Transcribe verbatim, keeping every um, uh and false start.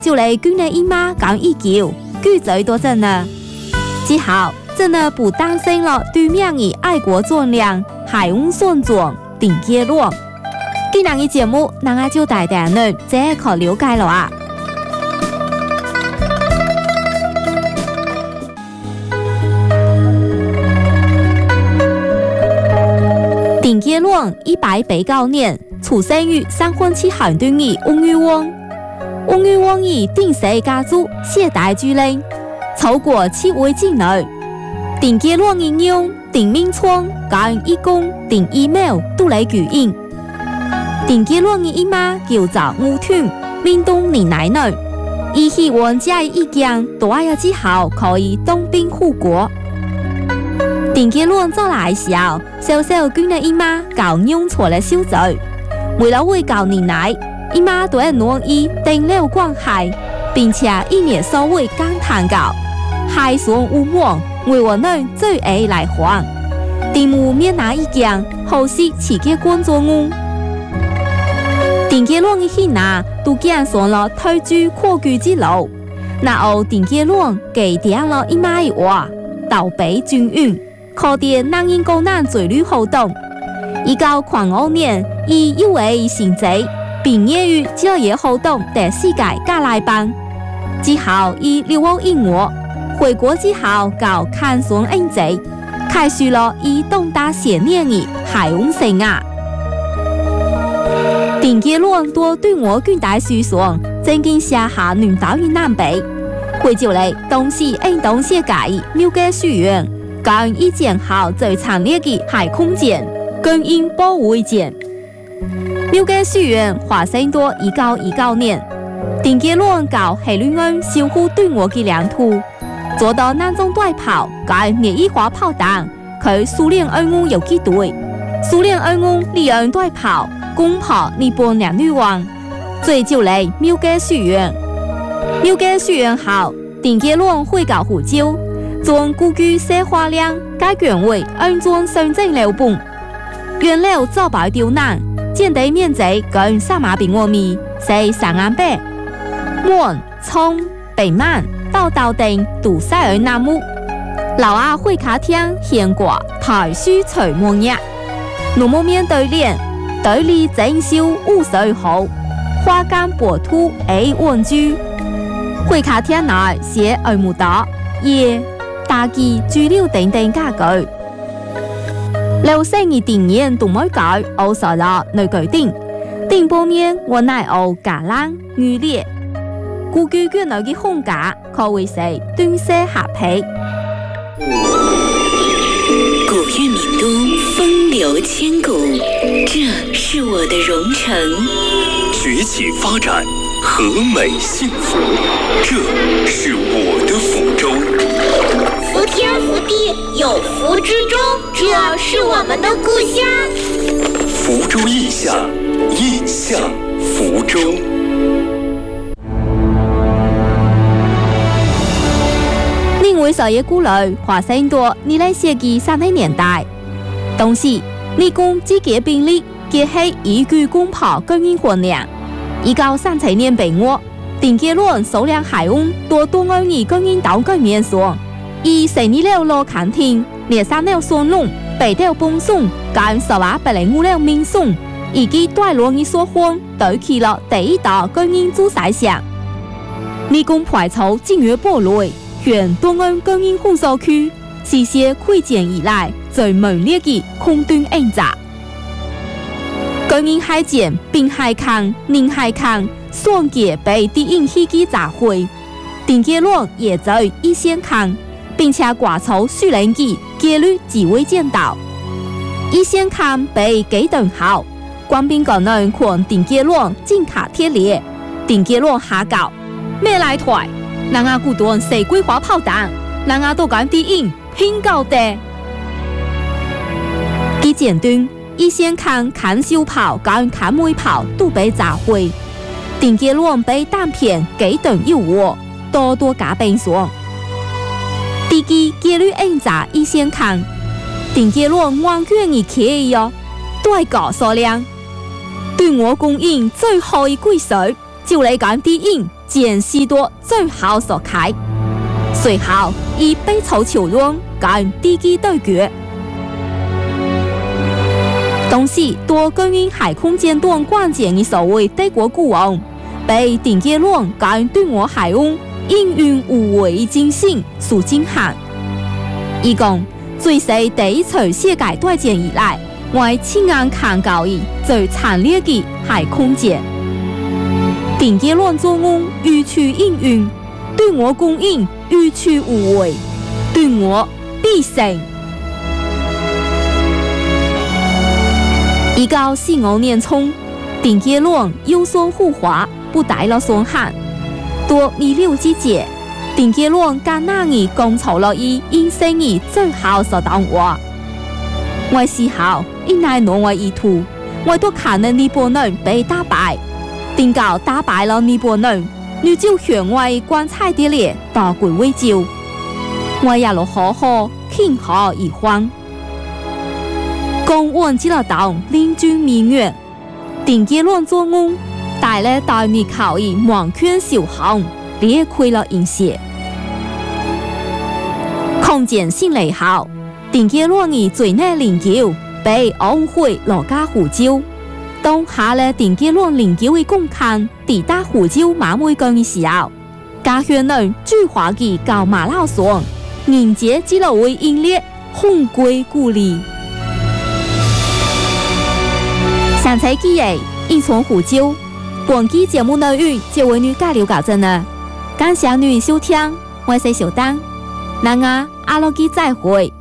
就嚟軍人姨媽講一叫，巨嘴多陣呢。之後，真係不擔心了對面的愛國忠良、海運順總頂結論。今日嘅節目，大家就帶大家這可了解了啊。頂結論一百八十九年出生於三分七海頓的翁玉翁。翁玉翁以頂世家族世代居領，超過七位子女。頂結論的娘頂明窗、跟義公頂義苗都嚟舉應。頂結論的姨媽叫做吳團，明東年奶奶，伊希望家一家大咗之後可以當兵護國。頂結論做來時候，小小軍人姨媽教娘錯了小嘴，為了為教年奶。姨媽對農業訂了關係，並且一年所謂剛談告，海上無望，為我們最愛來還。定無面哪一件，後世自己工作屋。頂結論的兄弟都揀上了退居科舉之路，然後頂結論給點了姨媽的話，倒背軍運，考點南英高南最旅活動。一九零五年，以一位成績。畢業於就業活動第四屆加來班，之後以留學英國，回國之後搞看守應職，開始了以東大十年的海運生涯。頂結論多對我軍大書上，曾經寫下南島與南北，回就嚟東西應東世界妙計書院，跟以前後最強烈的海空艦、更因保衛艦。妙計書院發生到一九一九年，頂結論搞海陸岸守護對我嘅領土，做到南中大炮跟滅一華炮彈，佢蘇聯二五游擊隊，蘇聯二五利用大炮攻破日本兩女王，最就嚟妙計書院。妙計書院後，頂結論會搞護照，將故居寫花亮改卷為安裝上正流本，原料早白刁難。建地面積跟沙馬比我米，是三安百，門、窗、北門、道道等都塞而南木。老阿會卡廳顯掛台書隨模樣，農木面對聯，對立整修五十號，花間薄土 A 穩居。會卡廳內寫二木島、耶、大吉、居六等等家具。流星嘅電影都冇改，我受了內改定。頂波面我乃學橄欖、魚裂，故居卷內嘅紅架可謂是斷舍合皮。 古月名都，風流千古，這是我的榮城。 崛起發展，和美幸福，這是我的福州。 福天福地，有福之州，這是我們的故鄉。 福州意象，印象福州。 另外所有故類發生到二十世紀三十年代，當時日軍積極兵力結合一舉攻破更英混亂。一九三七年八月，頂結論數量海運到東岸的更英島改面上。以成立了羅坎廳，列山了雙龍、北調崩松、跟十八百零五了民松，以及大陸的所荒，對起了第一道更英主賽場。日軍派出警衛部隊，沿東岸更英控制區，實施開戰以來最猛烈的空軍演習。更英海戰、濱海坑、寧海坑，雙捷被敵人飛機炸毀。頂結論也在一線坑。並且掛出樹林機紀律自衛艦島，一線坑被擊斷後，官兵可能看頂結論進卡鐵列，頂結論下告咩來台，人家孤斷四桂花炮彈，人家都講敵人拼高的。機戰斷，一線坑砍手炮跟砍尾炮都被炸毀，頂結論被彈片擊斷有禍，多多加兵傷。第幾紀律演習一線坑，頂結論完全嘅可以哦，對高數量，對我供應最後一歸水，就嚟講敵人见许多最好所开。随後以北朝朝論跟地基對決。當時多供應海空間段關鍵的所謂帝國國王，被丁家龍跟對我海運英勇無畏的精神所驚撼。伊講最是第一次世界大戰以來，我親眼看到的最慘烈的海空間。丁家龍做工予取英勇，對我供應予取無畏，對我必勝。一九四五年初，丁家龍有所護華，不帶了傷寒。到二六之節，丁家龍艱難地攻錯了伊人生的最後一段話。我思考，因乃挪我意圖，我都可能尼泊人被打敗。定搞打敗了尼泊人，你就向外棺材地裡打鬼為招。我也落好好慶賀而歡。公安接了到領軍民怨，丁家龍做工，帶來大米考以王權小行，裂開了影血。空間性嚟後，丁家龍以最內領袖被懊悔落家胡椒。當下咧丁家龍領袖嘅公看抵達胡椒馬尾崗嘅時候，家鄉人聚華嘅到馬老爽，迎接基佬為英烈紅歸故里。上世紀嘅一從胡椒，本期節目內容就為你介紹到這呢，感謝你收聽，我是小丹，那我阿羅基再會。